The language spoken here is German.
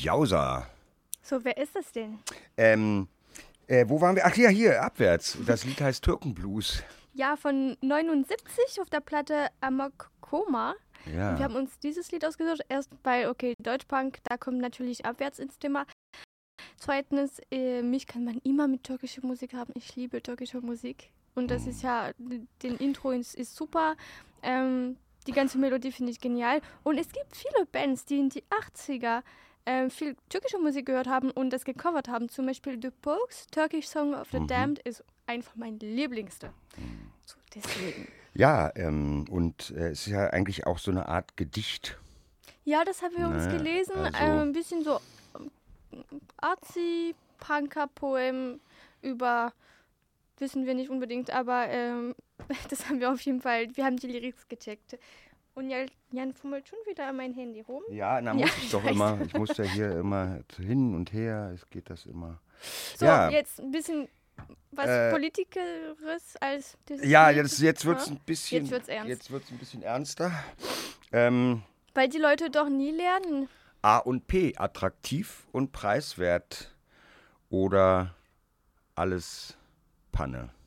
Jausa. So, wer ist das denn? Wo waren wir? Ach ja, hier, abwärts. Das Lied heißt Türkenblues. Ja, von 79 auf der Platte Amok Koma. Ja. Und wir haben uns dieses Lied ausgesucht. Erst bei, okay, Deutschpunk, da kommt natürlich abwärts ins Thema. Zweitens, mich kann man immer mit türkischer Musik haben. Ich liebe türkische Musik. Und das ist ja, den Intro ist super. Die ganze Melodie finde ich genial. Und es gibt viele Bands, die in die 80er viel türkische Musik gehört haben und das gecovert haben. Zum Beispiel The Pogues, Turkish Song of the Damned, ist einfach mein Lieblingste. So, deswegen. Ja, und es ist ja eigentlich auch so eine Art Gedicht. Ja, das haben wir uns gelesen. Also ein bisschen so artsy, Punker-Poem über, wissen wir nicht unbedingt, aber das haben wir auf jeden Fall, wir haben die Lyrics gecheckt. Und Jan fummelt schon wieder an mein Handy rum. Ja, na muss ich doch immer. Ich muss ja hier immer hin und her. Es geht das immer. So, ja. Jetzt ein bisschen was Politikeres als das. Ja, jetzt wird es ein bisschen. Jetzt wird's ernst. Jetzt wird es ein bisschen ernster. Weil die Leute doch nie lernen. A und P, attraktiv und preiswert. Oder alles Panne.